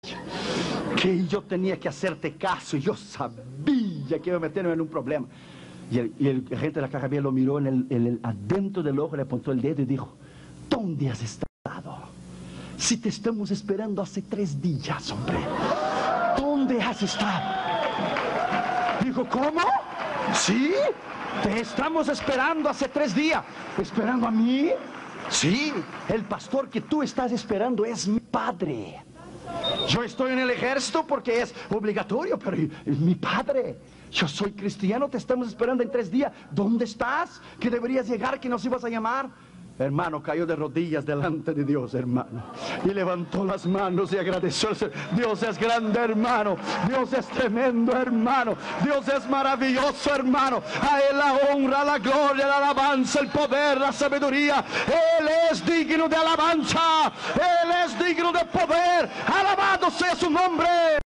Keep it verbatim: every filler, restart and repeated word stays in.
que yo tenía que hacerte caso, y yo sabía que iba a meterme en un problema. Y el, y el gente de la caja lo miró en el, en el, adentro del ojo, le apuntó el dedo y dijo: ¿dónde has estado? Si te estamos esperando hace tres días, hombre. ¿Dónde has estado? Dijo: ¿cómo? ¿Sí? Te estamos esperando hace tres días. ¿Esperando a mí? Sí, el pastor que tú estás esperando es mi padre. Yo estoy en el ejército porque es obligatorio, pero es mi padre. Yo soy cristiano, te estamos esperando en tres días. ¿Dónde estás? Que deberías llegar, que nos ibas a llamar. Hermano, cayó de rodillas delante de Dios, hermano, y levantó las manos y agradeció. Dios es grande, hermano. Dios es tremendo, hermano. Dios es maravilloso, hermano. A Él la honra, la gloria, la alabanza, el poder, la sabiduría. Él es digno de alabanza. Él es digno de poder. Alabado sea su nombre.